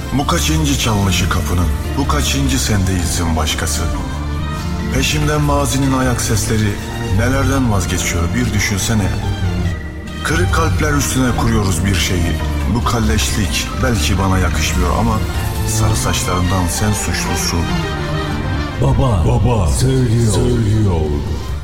Bu kaçıncı çalınışı kapının, bu kaçıncı sende izin başkası. Peşimden mazinin ayak sesleri, nelerden vazgeçiyor bir düşünsene. Kırık kalpler üstüne kuruyoruz bir şeyi. Bu kalleşlik belki bana yakışmıyor ama sarı saçlarından sen suçlusun. Baba söylüyor.